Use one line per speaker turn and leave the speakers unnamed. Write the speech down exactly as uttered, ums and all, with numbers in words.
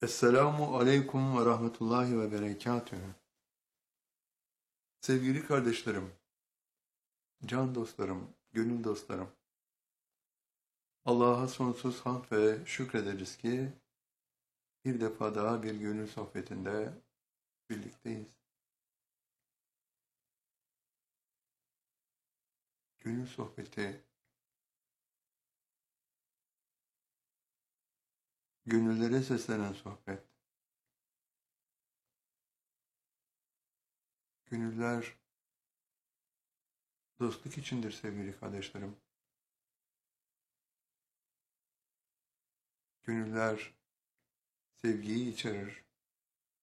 Esselamu aleyküm ve rahmetullahi ve berekatühü. Sevgili kardeşlerim, can dostlarım, gönül dostlarım, Allah'a sonsuz hamd ve şükrederiz ki bir defa daha bir gönül sohbetinde birlikteyiz. Gönül sohbeti, gönüllere seslenen sohbet. Gönüller dostluk içindir sevgili kardeşlerim. Gönüller sevgiyi içerir.